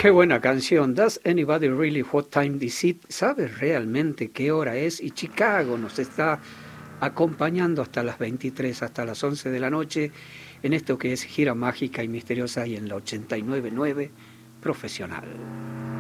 Qué buena canción. Does anybody really what time is it? ¿Sabes realmente qué hora es? Y Chicago nos está acompañando hasta las 23, hasta las 11 de la noche, en esto que es Gira Mágica y Misteriosa y en la 89.9 Profesional.